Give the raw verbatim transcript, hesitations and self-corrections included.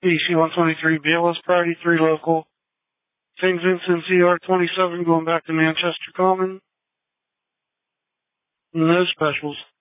B C one twenty-three, B L S Priority three local, Saint Vincent C R twenty-seven going back to Manchester Common. No specials.